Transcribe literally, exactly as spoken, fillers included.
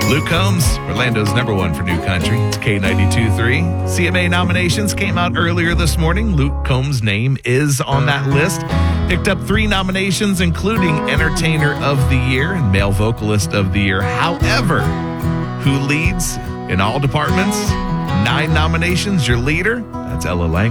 Luke Combs, Orlando's number one for new country. It's K ninety-two point three. C M A nominations came out earlier this morning. Luke Combs' name is on that list. Picked up three nominations, including Entertainer of the Year and Male Vocalist of the Year. However, who leads in all departments? Nine nominations. Your leader, that's Ella Lang.